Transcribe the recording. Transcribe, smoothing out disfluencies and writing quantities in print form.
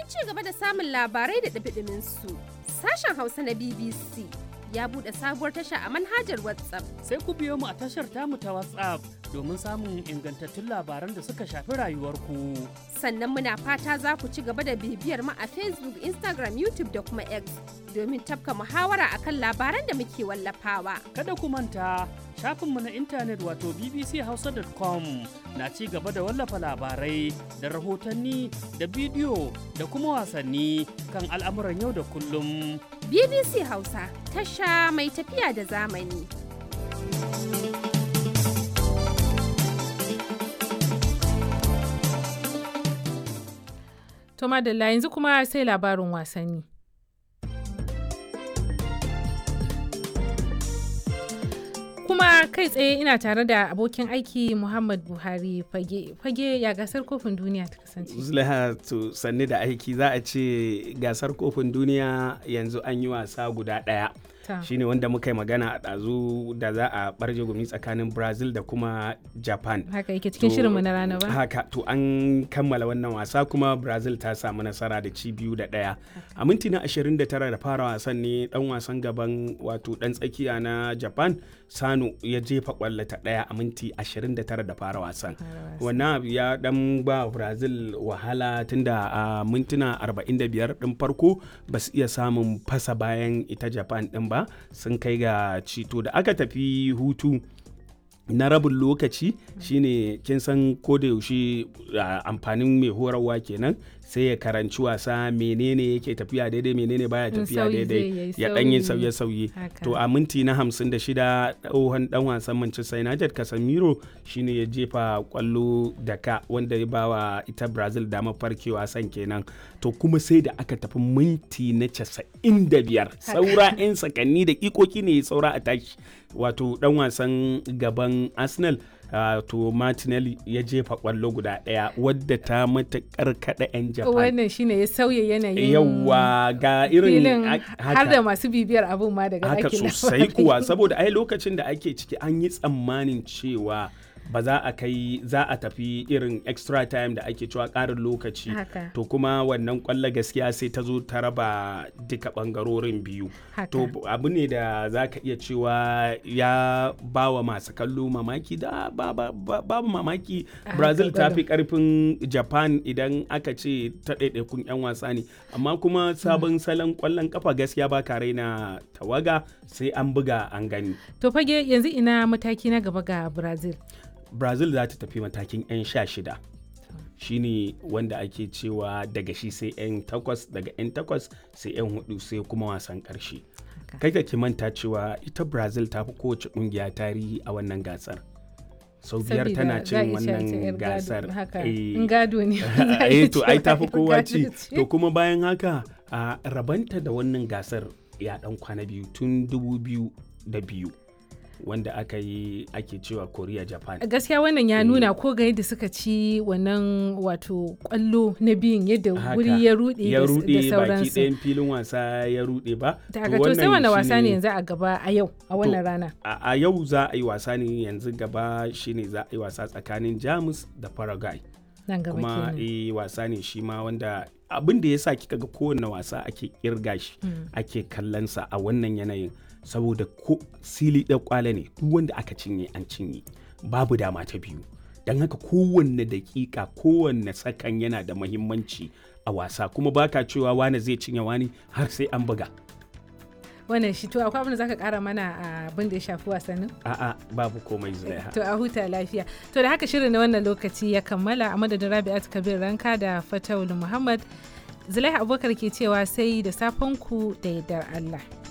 Domin ci gaba da samun labarai da ɗumi su, sashen Hausa na BBC ya buɗe sabuwar tasha a manhajar WhatsApp. Sai ku biyo mu a tashar tamu ta WhatsApp domin samun ingantattun labaran da suka shafi rayuwarku. Sannan muna fata za ku ci gaba da bibiyar mu a Facebook, Instagram, YouTube da kuma X domin tafka muhawara akan labaran da muke wallafawa. Kada ku manta shafinmu na intanet wato bbchausa.com na ci gaba da wallafa labarai da rahotanni da bidiyo da kuma wasanni kan al'amuran yau da kullum. BBC Hausa, tasha mai tafiya da zamani. To madalla yanzu kuma sai labarin wasanni. Kuma kai tsaye ina tare da abokin aiki Muhammad Buhari fage ya gasar kofin duniya ta kasance. Zulaiha to sanni da aiki za a ce gasar kofin duniya yanzu an yi wasa guda ɗaya. Shine wanda muka yi magana a ɗazu da za a ɓarje gumi tsakanin Brazil da kuma Japan. Haka yake cikin shirinmu na rana ba? Haka to an kammala wannan wasa kuma Brazil ta samu nasara da ci 2-1. A minti na 29 da fara wasan ne dan wasan gaban wato dan tsakiya na Japan Sano ya jefa kwallo ta ɗaya a minti 29 da fara wasan. Wannan abu ya dan ba Brazil wahala tunda a mintuna 45 din farko ba su iya samun fasa bayan ita Japan din ba, sun kai ga cito da aka tafi hutu na rabin lokaci shine kin san ko da yaushe amfanin mai horarwa kenan sai ya karanci wasa menene yake tafiya daidai menene baya tafiya daidai ya dan yi sauye-sauye. To a minti na 56 tsohon dan wasan Manchester United Casemiro shine ya jefa kwallo da ka wanda ya bawa ita Brazil damar farkewa wasan kenan. To kuma sai da aka tafi minti na 95 saura 'yan sakanni da ikoki ne saura a tashi, wato dan wasan gaban Arsenal to Martinelli ya jefa kwallo guda ɗaya wadda ta matakar kada 'yan Japan. Wannan shine ya sauya yanayin yawa ga irin har da masu bibiyar abun ma daga haka sosai kuwa, saboda ai lokacin da ake ciki an yi tsammanin cewa ba za a tafi irin extra time da ake cewa ƙarin lokaci. To kuma wannan kwallo gaskiya sai ta zo ta raba duka ɓangarorin biyu. To abu ne da za ka iya cewa ya ba wa masu kallo mamaki da babu mamaki. Brazil ta fi ƙarfin Japan idan aka ce ta ɗaiɗaikun 'yan wasa ne, amma kuma sabon salon ƙwallon kafa gaskiya ba ka raina tawaga, sai an buga an gani. To fage yanzu ina mataki na gaba ga Brazil za ta tafi matakin 'yan 16 shine wanda ake cewa daga shi sai 'yan 8, daga 'yan 8 sai 'yan 4 sai kuma wasan ƙarshe. Kai ka ki manta cewa ita Brazil ta fi kowace ƙungiya tarihi a wannan gasar. Sau biyar tana cin wannan gasar. Gado ne. To ai ta fi kowa ci. To kuma bayan haka a rabanta da wannan gasar ya ɗan kwana biyu tun 2002. wanda ake cewa Korea Japan. Gaskiya wannan ya nuna ko ga yadda suka ci wannan wato kwallo na biyun yadda wuri ya rude da sauransu. Baki ɗayan filin wasa ya rude ba. To sai wannan wasa ne yanzu a gaba a yau a wannan rana. A yau za a yi wasa ne yanzu gaba shine za a yi wasa tsakanin Jamus da Paraguay. Nan gaba kuma wasa ne shi ma wanda abin da yasa kika ga kowanne wasa ake kirga shi ake kallon sa a wannan yanayin. Saboda ko sili da kwale ne duk wanda aka cinye an cinye, babu dama ta biyu, don haka kowanne dakika kowanne sakan yana da muhimmanci a wasa, kuma baka cewa wani zai cinye wani har sai an buga. Wannan shi to akwai abin da zaka kara mana abin da ya shafi wasannin? A'a babu komai Zulaiha. To a huta lafiya. To da haka shirin na wannan lokaci ya kammala, a madadin Rabi'at Kabir Ranka da Fatawul Muhammad, Zulaiha Abubakar ke cewa sai da safen ku da yardar Allah.